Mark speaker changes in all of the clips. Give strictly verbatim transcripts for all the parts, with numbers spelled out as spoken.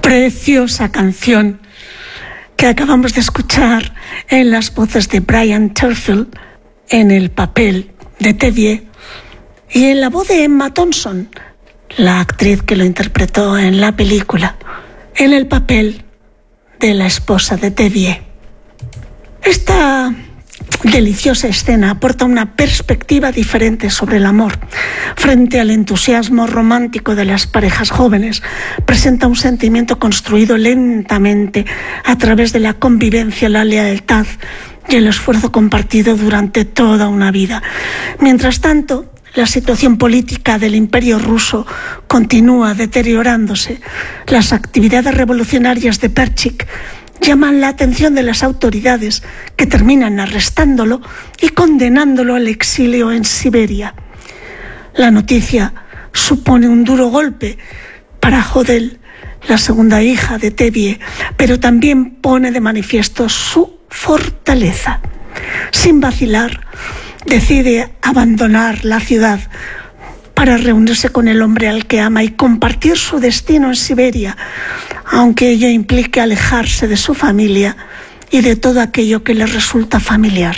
Speaker 1: preciosa canción que acabamos de escuchar en las voces de Brian Terfel en el papel de Tevye y en la voz de Emma Thompson, la actriz que lo interpretó en la película, en el papel de la esposa de Tevye. Esta deliciosa escena aporta una perspectiva diferente sobre el amor. Frente al entusiasmo romántico de las parejas jóvenes, presenta un sentimiento construido lentamente a través de la convivencia, la lealtad y el esfuerzo compartido durante toda una vida. Mientras tanto, la situación política del Imperio ruso continúa deteriorándose. Las actividades revolucionarias de Perchik llaman la atención de las autoridades, que terminan arrestándolo y condenándolo al exilio en Siberia. La noticia supone un duro golpe para Hodel, la segunda hija de Tevye, pero también pone de manifiesto su fortaleza. Sin vacilar, decide abandonar la ciudad para reunirse con el hombre al que ama y compartir su destino en Siberia, aunque ello implique alejarse de su familia y de todo aquello que le resulta familiar.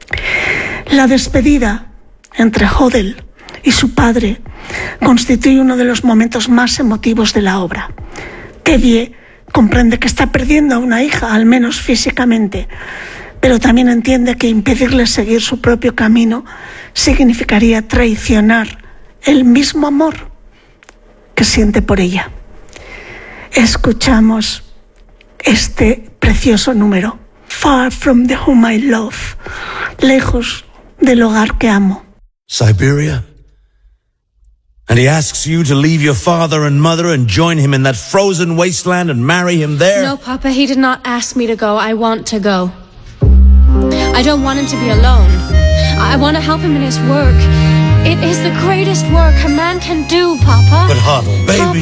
Speaker 1: La despedida entre Hodel y su padre constituye uno de los momentos más emotivos de la obra. Tevye comprende que está perdiendo a una hija, al menos físicamente, pero también entiende que impedirle seguir su propio camino significaría traicionar el mismo amor que siente por ella. Escuchamos este precioso número, Far from the home I love, lejos del hogar que amo.
Speaker 2: Siberia? And he asks you to leave your father and mother and join him in that frozen wasteland and marry him there?
Speaker 3: No, Papa, he did not ask me to go. I want to go. I don't want him to be alone. I want to help him in his work. It is the greatest work a man can do, Papa.
Speaker 2: But Hodel, baby...